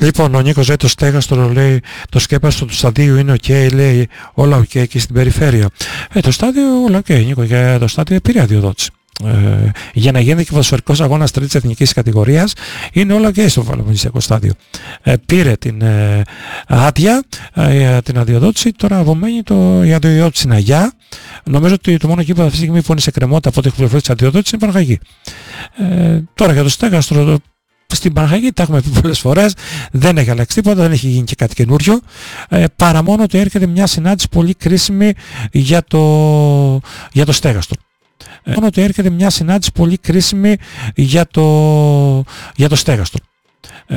Λοιπόν, ο Νίκος λέει το στέγαστρο, λέει το σκέπαστο του σταδίου είναι ok, λέει όλα ok εκεί στην περιφέρεια. Το στάδιο όλα ok, Νίκο, για το στάδιο πήρε αδειοδότηση. Για να γίνεται και ποδοσφαιρικός αγώνας τρίτης εθνικής κατηγορίας είναι όλα ok στο Βαλαιομονησιακό στάδιο. Πήρε την άδεια, την αδειοδότηση, τώρα απομένει η αδειοδότηση είναι αγιά. Νομίζω ότι το μόνο εκεί αυτή τη στιγμή που είναι σε κρεμότητα από ό,τι έχει πληροφορήσει της αδειοδότησης είναι η Παναχαϊκή. Τώρα για το στέγαστρο στην Παναχαϊκή τα έχουμε πει πολλές φορές, δεν έχει αλλάξει τίποτα, δεν έχει γίνει και κάτι καινούριο, παρά μόνο ότι έρχεται μια συνάντηση πολύ κρίσιμη για το στέγαστρο. Μόνο ότι έρχεται μια συνάντηση πολύ κρίσιμη για το στέγαστρο.